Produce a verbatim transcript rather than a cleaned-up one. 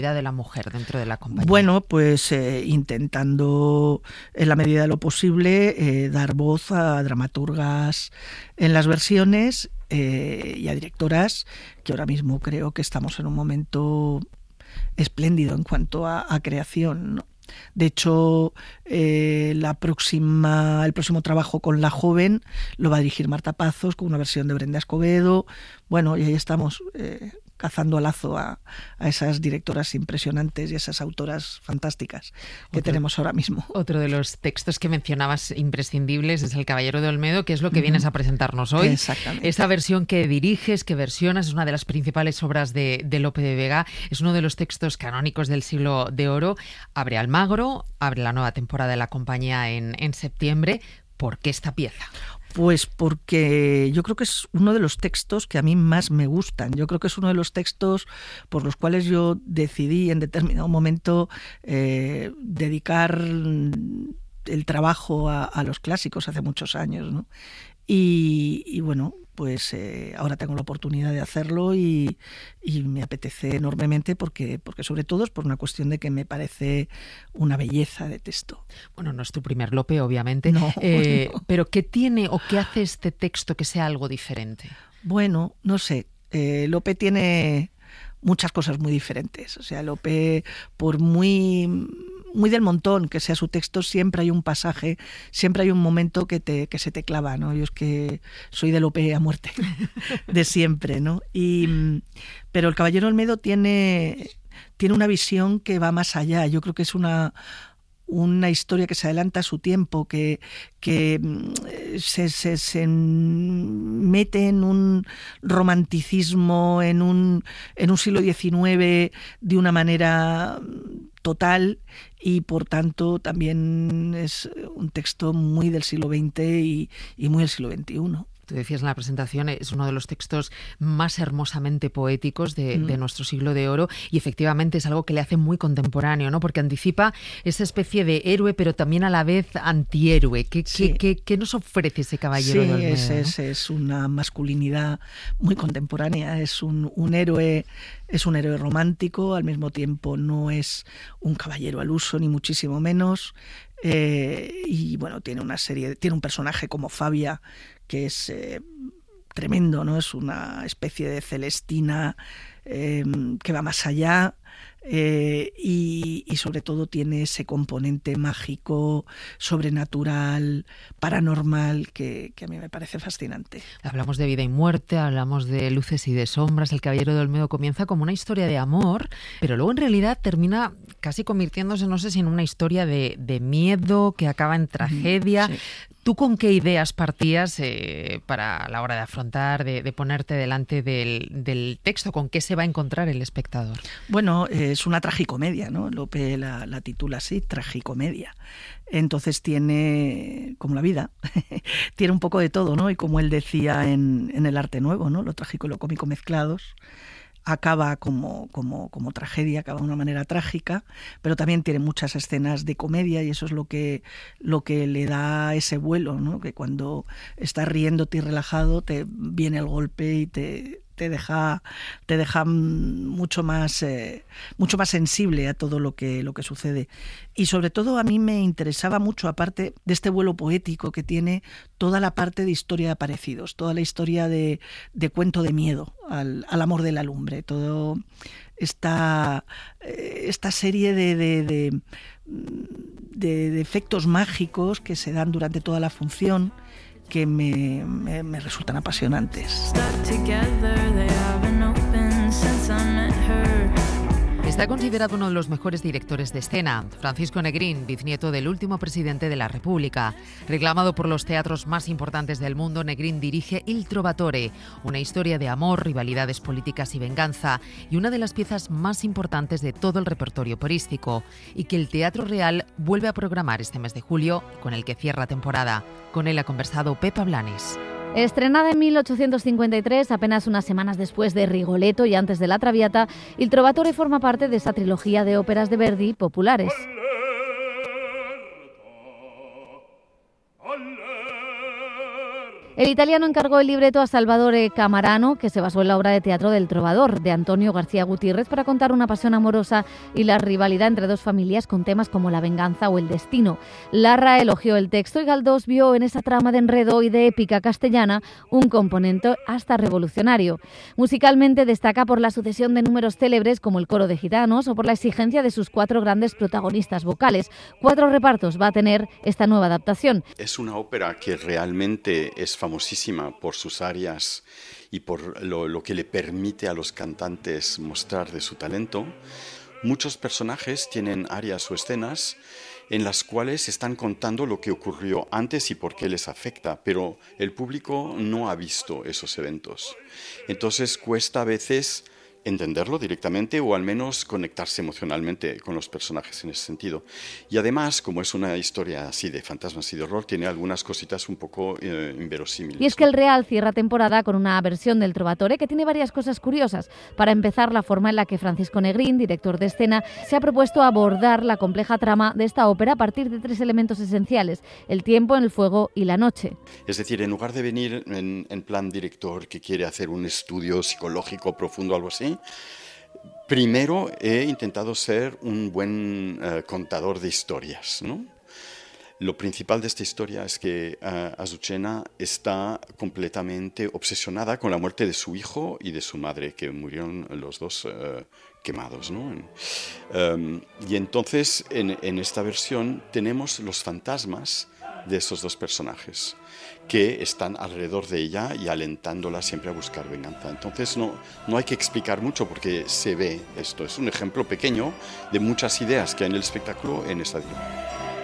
de la mujer dentro de la compañía? Bueno, pues eh, intentando en la medida de lo posible eh, dar voz a dramaturgas en las versiones eh, y a directoras, que ahora mismo creo que estamos en un momento espléndido en cuanto a, a creación, ¿no? De hecho, eh, la próxima, el próximo trabajo con La Joven lo va a dirigir Marta Pazos con una versión de Brenda Escobedo. Bueno, y ahí estamos eh, cazando a lazo a, a esas directoras impresionantes y esas autoras fantásticas que otro, tenemos ahora mismo. Otro de los textos que mencionabas imprescindibles es El Caballero de Olmedo, que es lo que uh-huh. vienes a presentarnos hoy. Exactamente. Esta versión que diriges, que versionas, es una de las principales obras de, de Lope de Vega. Es uno de los textos canónicos del Siglo de Oro. Abre Almagro, abre la nueva temporada de la compañía en, en septiembre. ¿Por qué esta pieza? Pues porque yo creo que es uno de los textos que a mí más me gustan. Yo creo que es uno de los textos por los cuales yo decidí en determinado momento eh, dedicar el trabajo a, a los clásicos hace muchos años, ¿no? Y, y bueno, pues eh, ahora tengo la oportunidad de hacerlo y, y me apetece enormemente porque, porque sobre todo es por una cuestión de que me parece una belleza de texto. Bueno, no es tu primer Lope, obviamente, no, eh, no. pero ¿qué tiene o qué hace este texto que sea algo diferente? Bueno, no sé, eh, Lope tiene muchas cosas muy diferentes. O sea, Lope, por muy... muy del montón que sea su texto, siempre hay un pasaje, siempre hay un momento que te que se te clava, ¿no? Yo es que soy de Lope a muerte, de siempre, ¿no? Y, pero El Caballero Olmedo tiene, tiene una visión que va más allá. Yo creo que es una... una historia que se adelanta a su tiempo, que, que se, se, se mete en un romanticismo, en un, en un siglo diecinueve de una manera total, y por tanto también es un texto muy del siglo veinte y, y muy del siglo veintiuno. Tú decías en la presentación, es uno de los textos más hermosamente poéticos de, mm. de nuestro Siglo de Oro, y efectivamente es algo que le hace muy contemporáneo, ¿no? Porque anticipa esa especie de héroe, pero también a la vez antihéroe. ¿Qué, sí. qué, qué, qué nos ofrece ese Caballero sí, de Olmedo? Es, ¿no? es, es una masculinidad muy contemporánea, es un, un héroe, es un héroe romántico, al mismo tiempo no es un caballero al uso, ni muchísimo menos. Eh, y bueno, tiene una serie, tiene un personaje como Fabia que es eh, tremendo, ¿no? Es una especie de Celestina eh, que va más allá. Eh, y, y sobre todo tiene ese componente mágico, sobrenatural, paranormal, que, que a mí me parece fascinante. Hablamos de vida y muerte, hablamos de luces y de sombras. El Caballero de Olmedo comienza como una historia de amor, pero luego en realidad termina casi convirtiéndose, no sé si en una historia de, de miedo que acaba en tragedia. Sí. ¿Tú con qué ideas partías eh, para la hora de afrontar, de, de ponerte delante del, del texto? ¿Con qué se va a encontrar el espectador? Bueno, eh, es una tragicomedia, ¿no? Lope la, la titula así, tragicomedia. Entonces tiene, como la vida, tiene un poco de todo, ¿no? Y como él decía en, en El Arte Nuevo, ¿no? Lo trágico y lo cómico mezclados. Acaba como, como, como tragedia, acaba de una manera trágica, pero también tiene muchas escenas de comedia, y eso es lo que, lo que le da ese vuelo, ¿no? Que cuando estás riéndote y relajado te viene el golpe y te, te deja, te deja mucho más, eh, mucho más sensible a todo lo que, lo que sucede. Y sobre todo a mí me interesaba mucho, aparte de este vuelo poético que tiene, toda la parte de historia de aparecidos, toda la historia de, de cuento de miedo al, al amor de la lumbre, todo esta, esta serie de, de, de, de, de efectos mágicos que se dan durante toda la función, que me, me, me resultan apasionantes. Está considerado uno de los mejores directores de escena. Francisco Negrín, bisnieto del último presidente de la República. Reclamado por los teatros más importantes del mundo, Negrín dirige Il Trovatore, una historia de amor, rivalidades políticas y venganza, y una de las piezas más importantes de todo el repertorio operístico, y que el Teatro Real vuelve a programar este mes de julio, con el que cierra temporada. Con él ha conversado Pepa Blanes. Estrenada en mil ochocientos cincuenta y tres, apenas unas semanas después de Rigoletto y antes de La Traviata, Il Trovatore forma parte de esa trilogía de óperas de Verdi populares. El italiano encargó el libreto a Salvatore Camarano, que se basó en la obra de teatro del Trovador, de Antonio García Gutiérrez, para contar una pasión amorosa y la rivalidad entre dos familias con temas como la venganza o el destino. Larra elogió el texto y Galdós vio en esa trama de enredo y de épica castellana un componente hasta revolucionario. Musicalmente destaca por la sucesión de números célebres como el coro de gitanos o por la exigencia de sus cuatro grandes protagonistas vocales. Cuatro repartos va a tener esta nueva adaptación. Es una ópera que realmente es famosísima por sus arias y por lo, lo que le permite a los cantantes mostrar de su talento. Muchos personajes tienen arias o escenas en las cuales están contando lo que ocurrió antes y por qué les afecta, pero el público no ha visto esos eventos. Entonces cuesta a veces entenderlo directamente o al menos conectarse emocionalmente con los personajes en ese sentido. Y además, como es una historia así de fantasmas y de horror, tiene algunas cositas un poco eh, inverosímiles. Y es que el Real cierra temporada con una versión del Trovatore que tiene varias cosas curiosas. Para empezar, la forma en la que Francisco Negrín, director de escena, se ha propuesto abordar la compleja trama de esta ópera a partir de tres elementos esenciales: el tiempo, el fuego y la noche. Es decir, en lugar de venir en, en plan director que quiere hacer un estudio psicológico profundo o algo así, primero he intentado ser un buen uh, contador de historias, ¿no? Lo principal de esta historia es que uh, Azucena está completamente obsesionada con la muerte de su hijo y de su madre, que murieron los dos uh, quemados, ¿no? Um, y entonces, en, en esta versión, tenemos los fantasmas de esos dos personajes que están alrededor de ella y alentándola siempre a buscar venganza. Entonces no, no hay que explicar mucho porque se ve esto. Es un ejemplo pequeño de muchas ideas que hay en el espectáculo en esta dirección.